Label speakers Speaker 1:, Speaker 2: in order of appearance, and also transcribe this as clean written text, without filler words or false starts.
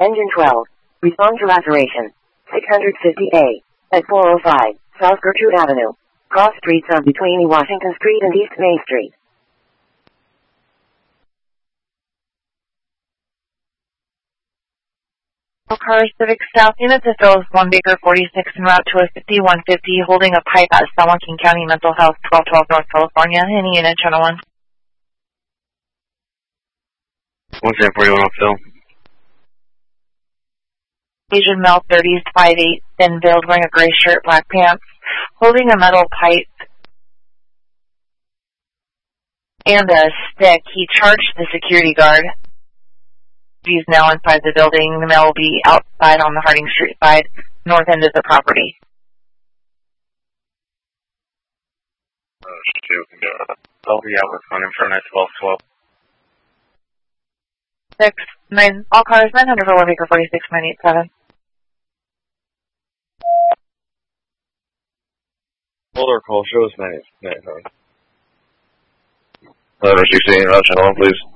Speaker 1: Engine 12. Respond to laceration. 650A. At 405 South Gertrude Avenue. Cross streets on between Washington Street and East Main Street.
Speaker 2: All cars, Civic South Unit to Phillips 1 Baker 46 en route to a 5150 holding a pipe at San Joaquin County Mental Health 1212 North California. Any unit, channel 1.
Speaker 3: 141 on Phil.
Speaker 2: Asian male 30s, 5'8", thin build, wearing a gray shirt, black pants, holding a metal pipe and a stick. He charged the security guard. He's now inside the building. The male will be outside on the Harding Street side, north end of the property.
Speaker 3: I'll be out with one in front of 1212.
Speaker 2: 6-9, all cars, 900 for 1 Baker 46, 987.
Speaker 3: Hold our call, show us 989.
Speaker 4: 16, Russian 1, please.